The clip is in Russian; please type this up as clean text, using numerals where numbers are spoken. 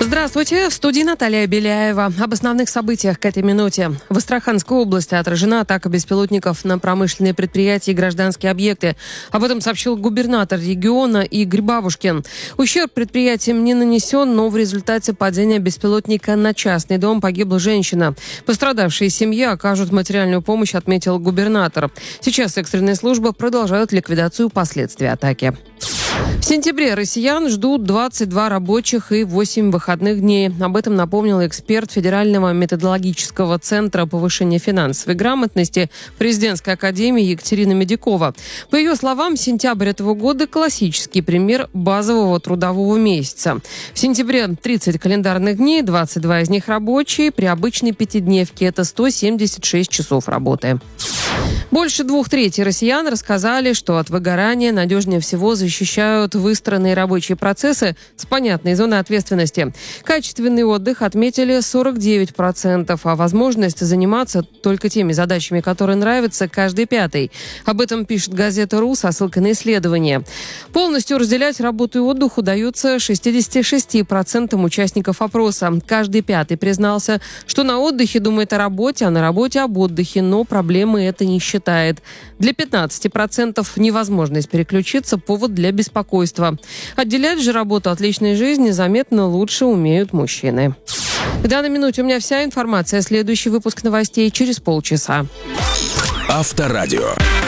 Здравствуйте, в студии Наталья Беляева. Об основных событиях к этой минуте. В Астраханской области отражена атака беспилотников на промышленные предприятия и гражданские объекты. Об этом сообщил губернатор региона Игорь Бабушкин. Ущерб предприятиям не нанесен, но в результате падения беспилотника на частный дом погибла женщина. Пострадавшей семье окажут материальную помощь, отметил губернатор. Сейчас экстренные службы продолжают ликвидацию последствий атаки. В сентябре россиян ждут 22 рабочих и 8 выходных дней. Об этом напомнил эксперт Федерального методологического центра повышения финансовой грамотности Президентской академии Екатерина Медякова. По ее словам, сентябрь этого года – классический пример базового трудового месяца. В сентябре 30 календарных дней, 22 из них рабочие. При обычной пятидневке это 176 часов работы. Больше 2/3 россиян рассказали, что от выгорания надежнее всего защищают выстроенные рабочие процессы с понятной зоной ответственности. Качественный отдых отметили 49%, а возможность заниматься только теми задачами, которые нравятся, каждый пятый. Об этом пишет газета «РУ» со ссылкой на исследование. Полностью разделять работу и отдых удается 66% участников опроса. Каждый пятый признался, что на отдыхе думает о работе, а на работе об отдыхе, но проблемы это не считает. Для 15% невозможность переключиться – повод для беспокойства. Отделять же работу от личной жизни заметно лучше умеют мужчины. В данной минуте у меня вся информация. Следующий выпуск новостей через полчаса. Авторадио.